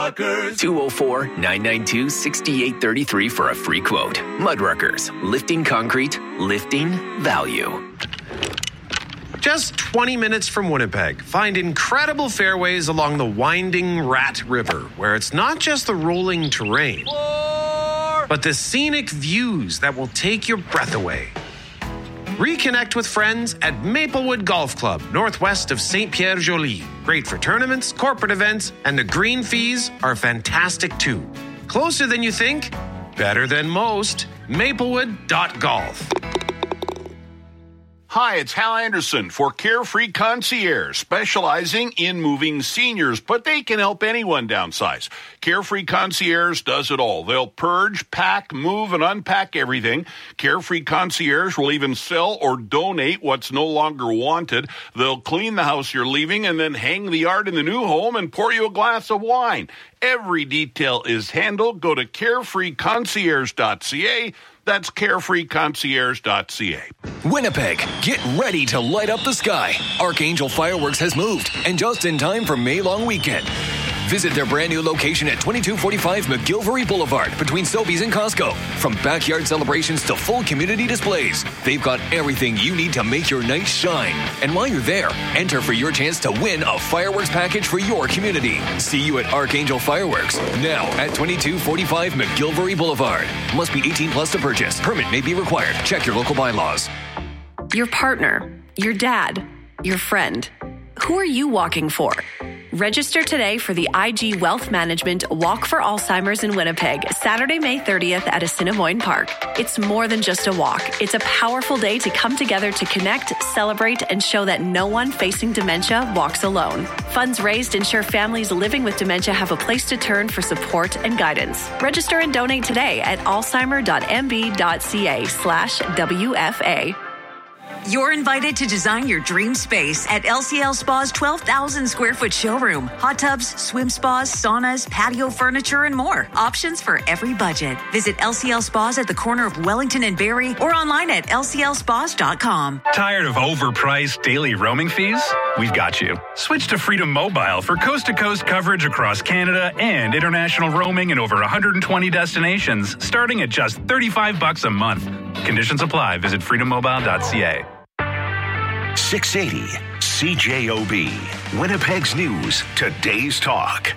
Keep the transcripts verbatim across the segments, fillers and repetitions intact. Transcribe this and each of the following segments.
Mudruckers. two oh four, nine nine two, six eight three three for a free quote. Mudruckers. Lifting concrete. Lifting value. Just twenty minutes from Winnipeg, find incredible fairways along the winding Rat River, where it's not just the rolling terrain, but the scenic views that will take your breath away. Reconnect with friends at Maplewood Golf Club, northwest of Saint Pierre Joly. Great for tournaments, corporate events, and the green fees are fantastic too. Closer than you think, better than most. Maplewood dot golf. Hi, it's Hal Anderson for Carefree Concierge, specializing in moving seniors, but they can help anyone downsize. Carefree Concierge does it all. They'll purge, pack, move, and unpack everything. Carefree Concierge will even sell or donate what's no longer wanted. They'll clean the house you're leaving and then hang the art in the new home and pour you a glass of wine. Every detail is handled. Go to carefree concierge dot c a. That's carefree concierge dot c a. Winnipeg, get ready to light up the sky. Archangel Fireworks has moved, and just in time for May Long Weekend. Visit their brand new location at twenty-two forty-five McGilvery Boulevard between Sobeys and Costco. From backyard celebrations to full community displays, they've got everything you need to make your night shine. And while you're there, enter for your chance to win a fireworks package for your community. See you at Archangel Fireworks, now at twenty-two forty-five McGilvery Boulevard. Must be eighteen plus to purchase. Permit may be required. Check your local bylaws. Your partner, your dad, your friend. Who are you walking for? Register today for the I G Wealth Management Walk for Alzheimer's in Winnipeg, Saturday, May thirtieth at Assiniboine Park. It's more than just a walk. It's a powerful day to come together to connect, celebrate, and show that no one facing dementia walks alone. Funds raised ensure families living with dementia have a place to turn for support and guidance. Register and donate today at alzheimer dot m b dot c a slash W F A. You're invited to design your dream space at L C L Spa's twelve thousand square foot showroom. Hot tubs, swim spas, saunas, patio furniture, and more. Options for every budget. Visit L C L Spas at the corner of Wellington and Barrie or online at L C L spas dot com. Tired of overpriced daily roaming fees? We've got you. Switch to Freedom Mobile for coast-to-coast coverage across Canada and international roaming in over one hundred twenty destinations, starting at just thirty-five bucks a month. Conditions apply. Visit freedom mobile dot c a. six eighty C J O B, Winnipeg's News, today's talk.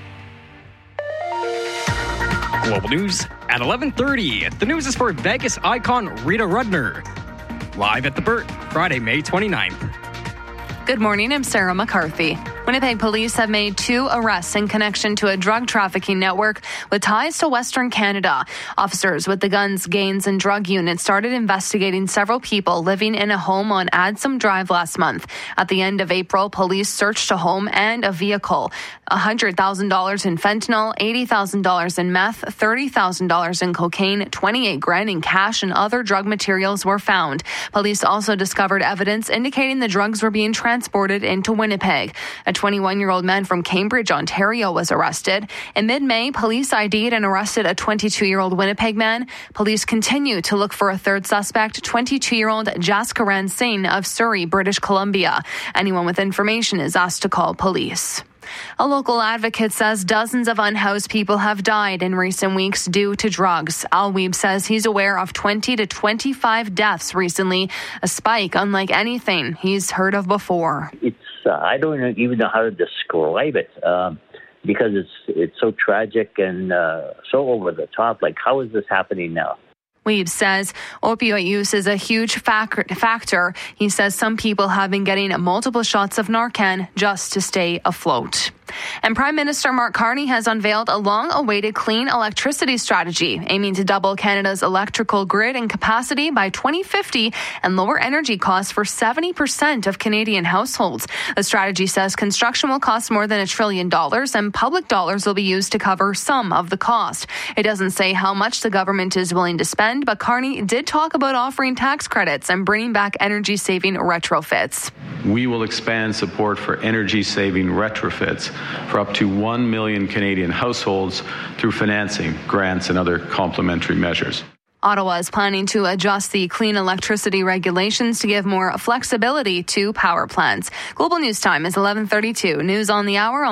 Global News at eleven thirty. The news is for Vegas icon Rita Rudner. Live at the Burt, Friday, May twenty-ninth. Good morning, I'm Sarah McCarthy. Winnipeg police have made two arrests in connection to a drug trafficking network with ties to Western Canada. Officers with the Guns, Gains, and Drug Unit started investigating several people living in a home on Adsum Drive last month. At the end of April, police searched a home and a vehicle. one hundred thousand dollars in fentanyl, eighty thousand dollars in meth, thirty thousand dollars in cocaine, twenty-eight grand in cash, and other drug materials were found. Police also discovered evidence indicating the drugs were being transported into Winnipeg. A twenty-one-year-old man from Cambridge, Ontario was arrested. In mid-May, police I D'd and arrested a twenty-two-year-old Winnipeg man. Police continue to look for a third suspect, twenty-two-year-old Jaskaran Singh of Surrey, British Columbia. Anyone with information is asked to call police. A local advocate says dozens of unhoused people have died in recent weeks due to drugs. Al Weeb says he's aware of twenty to twenty-five deaths recently, a spike unlike anything he's heard of before. It's uh, I don't even know how to describe it um, because it's it's so tragic and uh, so over the top. Like, how is this happening now? Weeb says opioid use is a huge factor. He says some people have been getting multiple shots of Narcan just to stay afloat. And Prime Minister Mark Carney has unveiled a long-awaited clean electricity strategy, aiming to double Canada's electrical grid and capacity by twenty fifty and lower energy costs for seventy percent of Canadian households. The strategy says construction will cost more than a trillion dollars and public dollars will be used to cover some of the cost. It doesn't say how much the government is willing to spend, but Carney did talk about offering tax credits and bringing back energy-saving retrofits. We will expand support for energy-saving retrofits for up to one million Canadian households through financing, grants, and other complementary measures. Ottawa is planning to adjust the clean electricity regulations to give more flexibility to power plants. Global News Time is eleven thirty-two. News on the hour on